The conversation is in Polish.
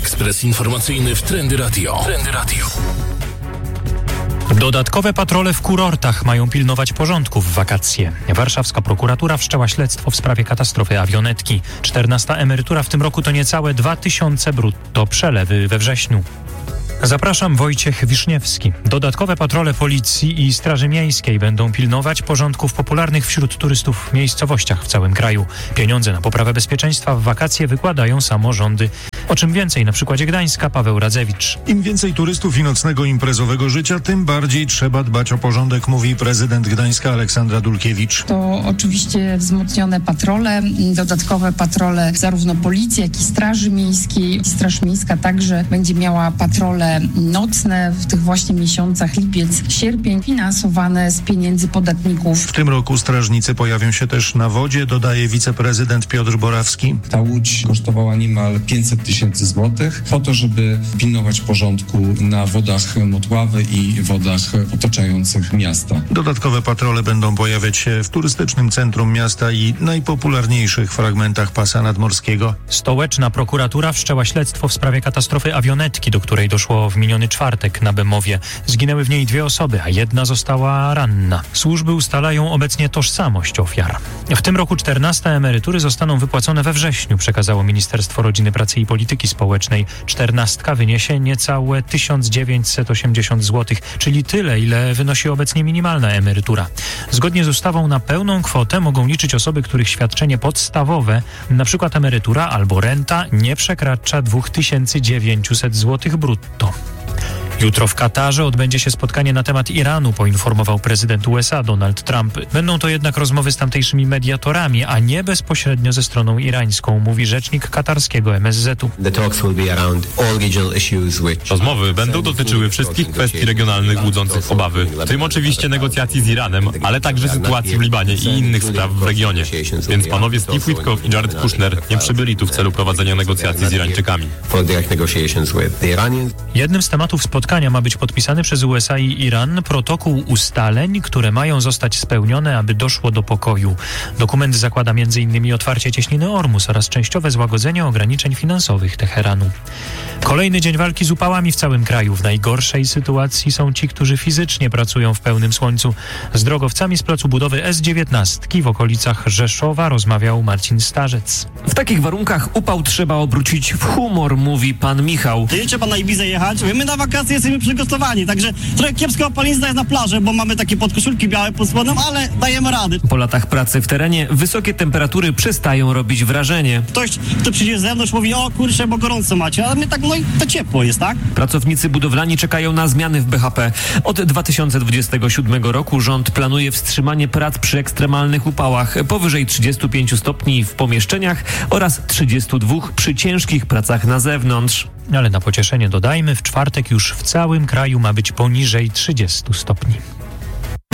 Ekspres informacyjny w Trendy Radio. Trendy Radio. Dodatkowe patrole w kurortach mają pilnować porządku w wakacje. Warszawska prokuratura wszczęła śledztwo w sprawie katastrofy awionetki. 14. emerytura w tym roku to niecałe 2000 brutto, przelewy we wrześniu. Zapraszam, Wojciech Wiszniewski. Dodatkowe patrole policji i Straży Miejskiej będą pilnować porządku w popularnych wśród turystów miejscowościach w całym kraju. Pieniądze na poprawę bezpieczeństwa w wakacje wykładają samorządy. O czym więcej na przykładzie Gdańska Paweł Radzewicz. Im więcej turystów i nocnego imprezowego życia, tym bardziej trzeba dbać o porządek, mówi prezydent Gdańska Aleksandra Dulkiewicz. To oczywiście wzmocnione patrole, dodatkowe patrole zarówno policji, jak i Straży Miejskiej. Straż Miejska także będzie miała patrole nocne w tych właśnie miesiącach lipiec, sierpień, finansowane z pieniędzy podatników. W tym roku strażnicy pojawią się też na wodzie, dodaje wiceprezydent Piotr Borawski. Ta łódź kosztowała niemal 500 tysięcy złotych po to, żeby pilnować porządku na wodach Motławy i wodach otaczających miasta. Dodatkowe patrole będą pojawiać się w turystycznym centrum miasta i najpopularniejszych fragmentach pasa nadmorskiego. Stołeczna prokuratura wszczęła śledztwo w sprawie katastrofy awionetki, do której doszło w miniony czwartek na Bemowie. Zginęły w niej 2 osoby, a 1 została ranna. Służby ustalają obecnie tożsamość ofiar. W tym roku 14. emerytury zostaną wypłacone we wrześniu, przekazało Ministerstwo Rodziny, Pracy i Polityki Społecznej. 14 wyniesie niecałe 1980 zł, czyli tyle, ile wynosi obecnie minimalna emerytura. Zgodnie z ustawą na pełną kwotę mogą liczyć osoby, których świadczenie podstawowe, np. emerytura albo renta, nie przekracza 2900 zł brutto. Jutro w Katarze odbędzie się spotkanie na temat Iranu, poinformował prezydent USA Donald Trump. Będą to jednak rozmowy z tamtejszymi mediatorami, a nie bezpośrednio ze stroną irańską, mówi rzecznik katarskiego MSZ-u. Rozmowy będą dotyczyły wszystkich kwestii regionalnych budzących obawy, w tym oczywiście negocjacji z Iranem, ale także sytuacji w Libanie i innych spraw w regionie. Więc panowie Steve Witkoff i Jared Kushner nie przybyli tu w celu prowadzenia negocjacji z Irańczykami. Jednym z tematów spotkania ma być podpisany przez USA i Iran protokół ustaleń, które mają zostać spełnione, aby doszło do pokoju. Dokument zakłada m.in. otwarcie cieśniny Ormus oraz częściowe złagodzenie ograniczeń finansowych Teheranu. Kolejny dzień walki z upałami w całym kraju. W najgorszej sytuacji są ci, którzy fizycznie pracują w pełnym słońcu. Z drogowcami z placu budowy S19 w okolicach Rzeszowa rozmawiał Marcin Starzec. W takich warunkach upał trzeba obrócić w humor, mówi pan Michał. Nie trzeba na Ibizę jechać. My na wakacje jesteśmy przygotowani, także trochę kiepska opalizna jest na plaży, bo mamy takie podkoszulki białe pod spodem, ale dajemy rady. Po latach pracy w terenie wysokie temperatury przestają robić wrażenie. Ktoś, kto przyjdzie z zewnątrz, mówi: o kurczę, bo gorąco macie, a my tak, no i to ciepło jest, tak? Pracownicy budowlani czekają na zmiany w BHP. Od 2027 roku rząd planuje wstrzymanie prac przy ekstremalnych upałach powyżej 35 stopni w pomieszczeniach oraz 32 przy ciężkich pracach na zewnątrz. Ale na pocieszenie dodajmy, w czwartek już w całym kraju ma być poniżej 30 stopni.